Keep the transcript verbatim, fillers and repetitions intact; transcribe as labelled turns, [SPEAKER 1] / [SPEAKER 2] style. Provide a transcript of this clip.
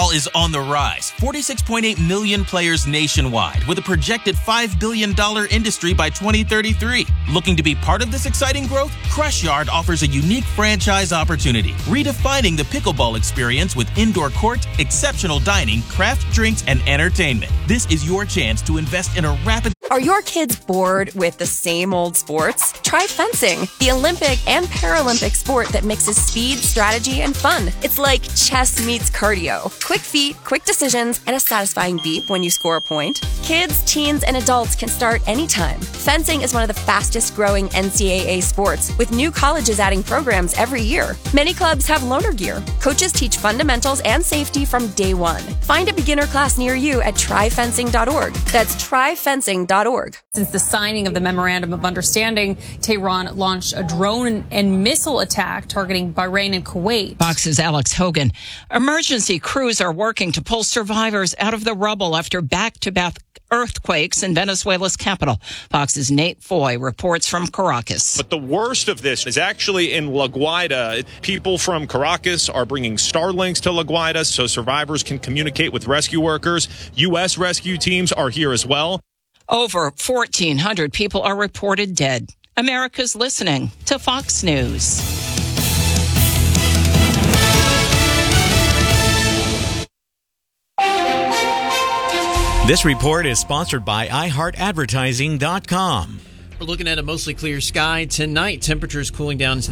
[SPEAKER 1] pickleball is on the rise. forty-six point eight million players nationwide, with a projected five billion dollars industry by twenty thirty-three. Looking to be part of this exciting growth? Crush Yard offers a unique franchise opportunity, redefining the pickleball experience with indoor court, exceptional dining, craft drinks, and entertainment. This is your chance to invest in a rapid...
[SPEAKER 2] Are your kids bored with the same old sports? Try fencing, the Olympic and Paralympic sport that mixes speed, strategy, and fun. It's like chess meets cardio. Quick feet, quick decisions, and a satisfying beep when you score a point. Kids, teens, and adults can start anytime. Fencing is one of the fastest growing N C double A sports, with new colleges adding programs every year. Many clubs have loaner gear. Coaches teach fundamentals and safety from day one. Find a beginner class near you at try fencing dot org. That's try fencing dot org.
[SPEAKER 3] Since the signing of the Memorandum of Understanding, Tehran launched a drone and missile attack targeting Bahrain and Kuwait.
[SPEAKER 4] Fox's Alex Hogan. Emergency crews are working to pull survivors out of the rubble after back-to-back earthquakes in Venezuela's capital. Fox's Nate Foy reports from Caracas.
[SPEAKER 5] But the worst of this is actually in La Guaira. People from Caracas are bringing Starlinks to La Guaira so survivors can communicate with rescue workers. U S rescue teams are here as well.
[SPEAKER 4] Over fourteen hundred people are reported dead. America's listening to Fox News.
[SPEAKER 6] This report is sponsored by i heart advertising dot com.
[SPEAKER 7] We're looking at a mostly clear sky tonight. Temperatures cooling down to